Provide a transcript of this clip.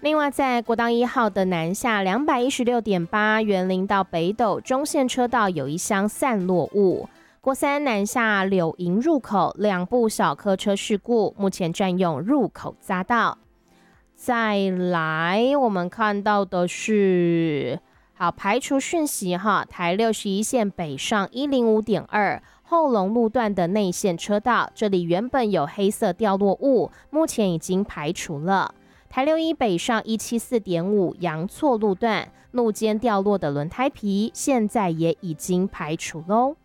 另外，在国道1号的南下216.8园林到北斗中线车道有一箱散落物。国3南下柳营入口2部小客车事故，目前占用入口匝道。再来，我们看到的是好排除讯息哈，台61线北上105.2后龙路段的内线车道，这里原本有黑色掉落物，目前已经排除了。台61北上174.5阳错路段路肩掉落的轮胎皮，现在也已经排除喽。